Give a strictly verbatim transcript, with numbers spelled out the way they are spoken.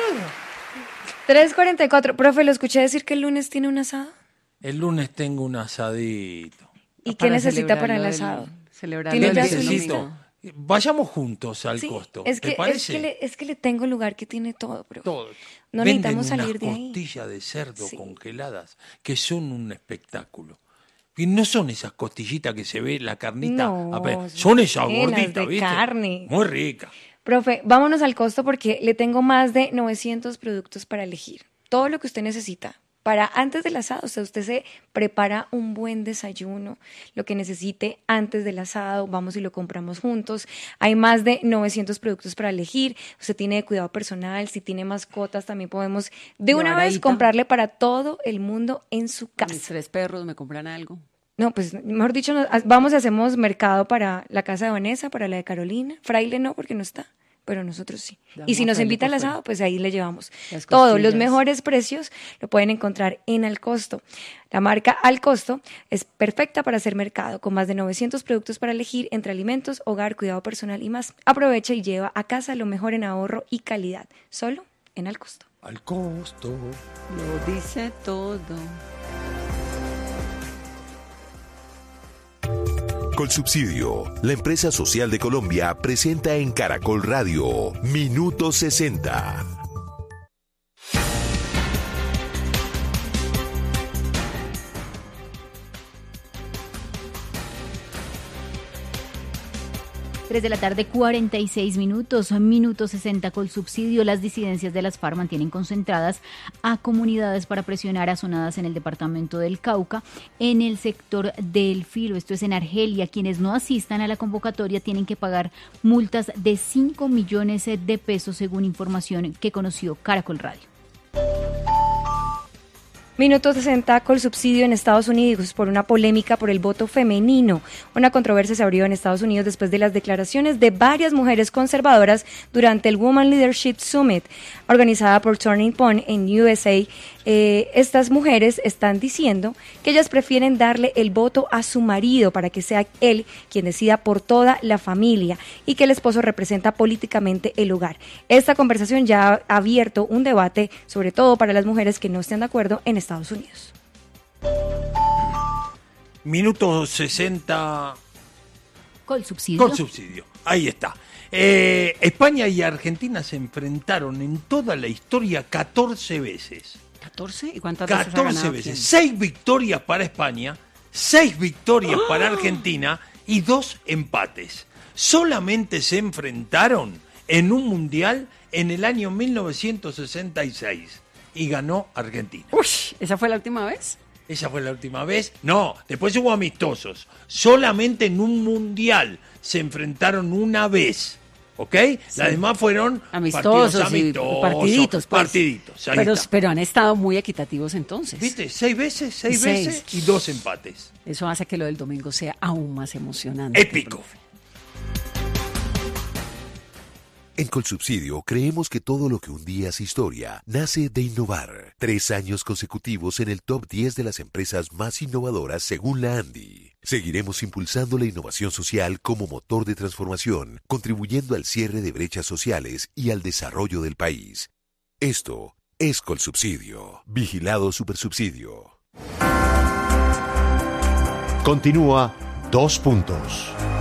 tres cuarenta y cuatro. Profe, ¿lo escuché decir que el lunes tiene un asado? El lunes tengo un asadito. ¿Y qué necesita para el asado? Celebrar ¿Tiene el ya su Necesito. Vayamos juntos al Sí, costo. es que, ¿Te parece? es, que le, es que le tengo un lugar que tiene todo, profe. Todo. No Venden necesitamos salir unas de ahí. costillas de cerdo Sí. congeladas que son un espectáculo. Y no son esas costillitas que se ve la carnita. No, apenas. Son esas llenas gorditas, de ¿viste? carne. Muy ricas. Profe, vámonos al costo porque le tengo más de novecientos productos para elegir. Todo lo que usted necesita. Para antes del asado, o sea, usted se prepara un buen desayuno, lo que necesite antes del asado, vamos y lo compramos juntos. Hay más de novecientos productos para elegir. Usted tiene de cuidado personal, si tiene mascotas, también podemos de una vez Llevar comprarle para todo el mundo en su Mis casa. tres perros me compran algo. No, pues mejor dicho, nos- vamos y hacemos mercado para la casa de Vanessa, para la de Carolina. Fraile no, porque no está, pero nosotros sí. Vamos Y si a nos Fraile invita al por fuera. asado, pues ahí le llevamos. Las Todos los costillas. mejores precios lo pueden encontrar en Al Costo. La marca Al Costo es perfecta para hacer mercado, con más de novecientos productos para elegir entre alimentos, hogar, cuidado personal y más. Aprovecha y lleva a casa lo mejor en ahorro y calidad, solo en Al Costo. Al costo. Lo dice todo. Colsubsidio, la empresa social de Colombia, presenta en Caracol Radio Minuto sesenta. tres de la tarde, cuarenta y seis minutos, minuto sesenta Colsubsidio. Las disidencias de las FARC mantienen concentradas a comunidades para presionar a zonadas en el departamento del Cauca, en el sector del Filo, esto es en Argelia. Quienes no asistan a la convocatoria tienen que pagar multas de cinco millones de pesos, según información que conoció Caracol Radio. Minuto sesenta, Colsubsidio en Estados Unidos por una polémica por el voto femenino. Una controversia se abrió en Estados Unidos después de las declaraciones de varias mujeres conservadoras durante el Women Leadership Summit, organizada por Turning Point en U S A. Eh, estas mujeres están diciendo que ellas prefieren darle el voto a su marido para que sea él quien decida por toda la familia y que el esposo representa políticamente el hogar. Esta conversación ya ha abierto un debate, sobre todo para las mujeres que no estén de acuerdo en Estados Unidos. Minuto sesenta. Colsubsidio. Con subsidio. Ahí está. Eh, España y Argentina se enfrentaron en toda la historia catorce veces. ¿catorce? ¿Y cuántas veces ha catorce ganado veces. quién? seis victorias para España, seis victorias ¡Oh! para Argentina y dos empates. Solamente se enfrentaron en un mundial en el año mil novecientos sesenta y seis y ganó Argentina. Ush, ¿esa fue la última vez? Esa fue la última vez. No, después hubo amistosos. Solamente en un mundial se enfrentaron una vez. ¿Ok? Sí. Las demás fueron Amistosos, partidos y amistosos, partiditos, pues. partiditos. Ahí Pero, está. pero han estado muy equitativos entonces. ¿Viste? Seis veces, seis, Seis. veces y dos empates. Eso hace que lo del domingo sea aún más emocionante. Épico. profe. En Colsubsidio creemos que todo lo que un día es historia nace de innovar. Tres años consecutivos en el top diez de las empresas más innovadoras según la Andy. Seguiremos impulsando la innovación social como motor de transformación, contribuyendo al cierre de brechas sociales y al desarrollo del país. Esto es Colsubsidio. Vigilado Supersubsidio. Continúa Dos Puntos.